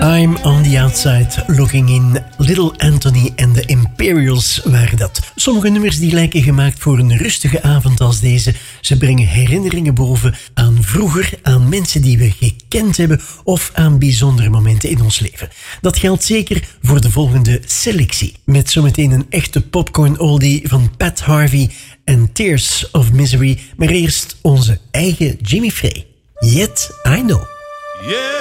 I'm on the outside looking in. Little Anthony en de Imperials waren dat. Sommige nummers die lijken gemaakt voor een rustige avond als deze. Ze brengen herinneringen boven aan vroeger, aan mensen die we gekend hebben of aan bijzondere momenten in ons leven. Dat geldt zeker voor de volgende selectie. Met zometeen een echte popcorn oldie van Pat Harvey en Tears of Misery. Maar eerst onze eigen Jimmy Frey. Yet I Know. Yeah.